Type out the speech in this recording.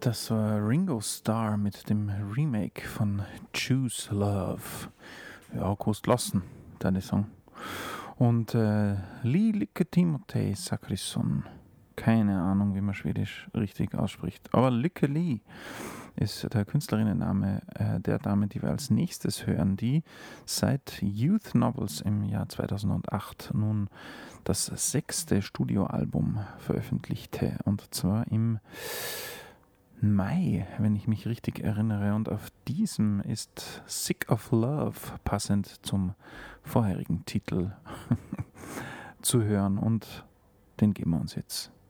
Das war Ringo Starr mit dem Remake von Choose Love. Ja, kannst lassen, deine Song. Und Lee Lykke Timothy Zachrisson. Keine Ahnung, wie man Schwedisch richtig ausspricht. Aber Lykke Li ist der Künstlerinnenname der Dame, die wir als nächstes hören, die seit Youth Novels im Jahr 2008 nun das 6. Studioalbum veröffentlichte. Und zwar im Mai, wenn ich mich richtig erinnere. Und auf diesem ist Sick of Love passend zum vorherigen Titel zu hören. Und den geben wir uns jetzt.